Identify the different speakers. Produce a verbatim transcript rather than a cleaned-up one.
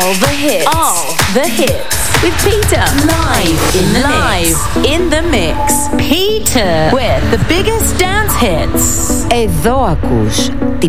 Speaker 1: All the hits.
Speaker 2: All the hits.
Speaker 1: With Peter.
Speaker 2: Live in the
Speaker 1: Live
Speaker 2: mix.
Speaker 1: in the mix.
Speaker 2: Peter.
Speaker 1: With the biggest dance hits.
Speaker 3: Εδώ ακούς